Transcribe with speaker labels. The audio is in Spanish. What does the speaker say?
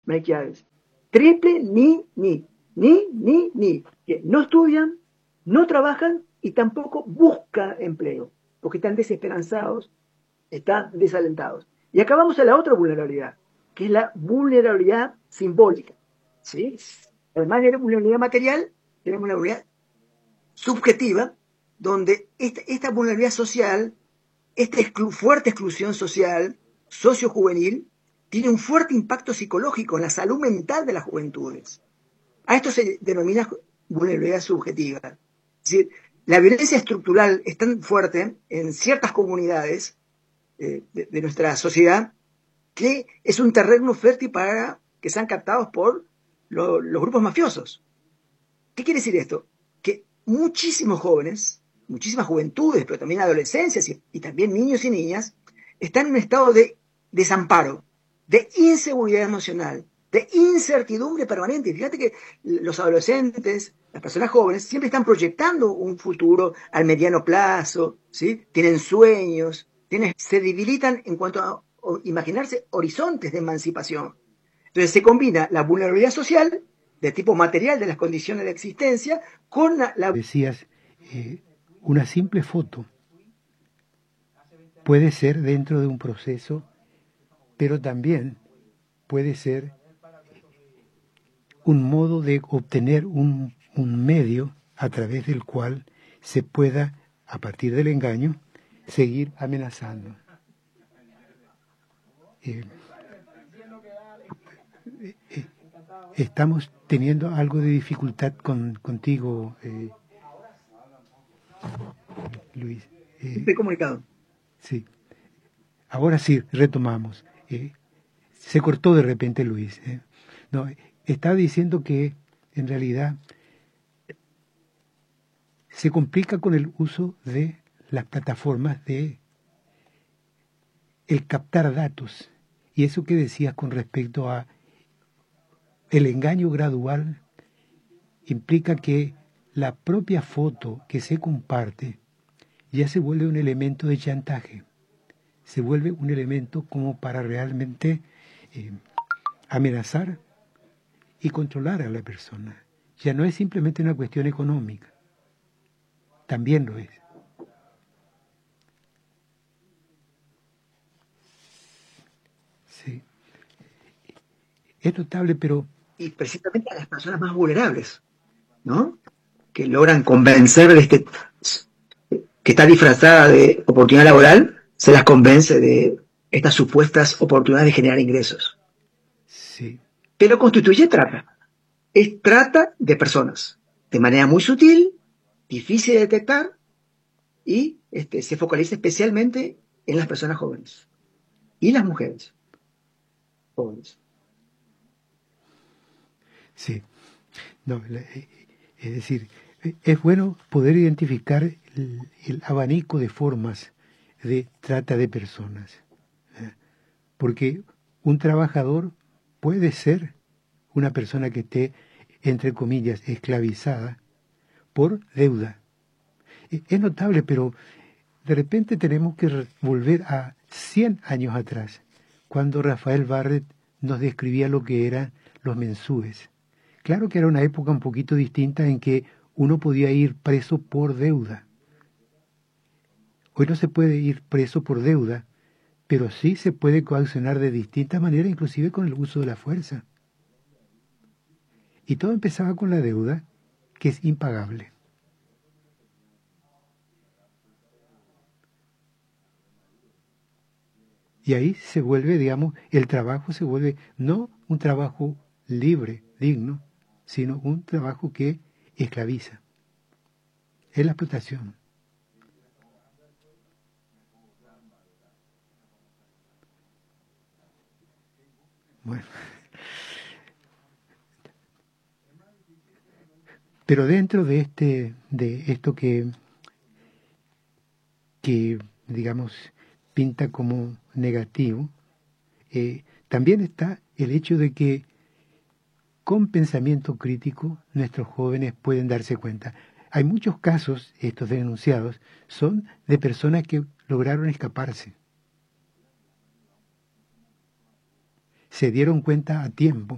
Speaker 1: Melquiades. Triple ni. Que no estudian, no trabajan y tampoco buscan empleo, porque están desesperanzados, están desalentados. Y acá vamos a la otra vulnerabilidad, que es la vulnerabilidad simbólica. ¿Sí? Además de la vulnerabilidad material, tenemos una vulnerabilidad subjetiva, donde esta vulnerabilidad social, esta fuerte exclusión social, sociojuvenil, tiene un fuerte impacto psicológico en la salud mental de las juventudes. A esto se denomina vulnerabilidad subjetiva. Es decir, la violencia estructural es tan fuerte en ciertas comunidades de nuestra sociedad que es un terreno fértil para que sean captados por los grupos mafiosos. ¿Qué quiere decir esto? Que muchísimos jóvenes, muchísimas juventudes, pero también adolescencias y también niños y niñas, están en un estado de desamparo, de inseguridad emocional, de incertidumbre permanente. Fíjate que los adolescentes, las personas jóvenes, siempre están proyectando un futuro al mediano plazo, ¿sí? Tienen sueños, se debilitan en cuanto a imaginarse horizontes de emancipación. Entonces se combina la vulnerabilidad social de tipo material de las condiciones de existencia con la...
Speaker 2: Decías, una simple foto puede ser dentro de un proceso, pero también puede ser un modo de obtener un medio a través del cual se pueda, a partir del engaño, seguir amenazando. Estamos teniendo algo de dificultad contigo, Luis.
Speaker 1: Estoy comunicado.
Speaker 2: Sí. Ahora sí, retomamos. Se cortó de repente Luis. No, estaba diciendo que en realidad se complica con el uso de las plataformas de el captar datos. Y eso que decías con respecto a el engaño gradual implica que la propia foto que se comparte ya se vuelve un elemento de chantaje, se vuelve un elemento como para realmente amenazar y controlar a la persona. Ya no es simplemente una cuestión económica, también lo es. Sí. Es notable, pero...
Speaker 1: Y precisamente a las personas más vulnerables, ¿no? Que logran convencer de que está disfrazada de oportunidad laboral, se las convence de estas supuestas oportunidades de generar ingresos.
Speaker 2: Sí.
Speaker 1: Pero constituye trata. Es trata de personas, de manera muy sutil, difícil de detectar, y se focaliza especialmente en las personas jóvenes y las mujeres jóvenes.
Speaker 2: Sí. No, es decir, es bueno poder identificar el abanico de formas de trata de personas. Porque un trabajador puede ser una persona que esté, entre comillas, esclavizada por deuda. Es notable, pero de repente tenemos que volver a 100 años atrás, cuando Rafael Barrett nos describía lo que eran los mensúes. Claro que era una época un poquito distinta en que uno podía ir preso por deuda. Hoy no se puede ir preso por deuda, pero sí se puede coaccionar de distintas maneras, inclusive con el uso de la fuerza. Y todo empezaba con la deuda, que es impagable. Y ahí se vuelve, digamos, el trabajo se vuelve no un trabajo libre, digno, sino un trabajo que esclaviza. Es la explotación. Bueno. Pero dentro de esto que digamos pinta como negativo, también está el hecho de que con pensamiento crítico nuestros jóvenes pueden darse cuenta. Hay muchos casos, estos denunciados, son de personas que lograron escaparse. Se dieron cuenta a tiempo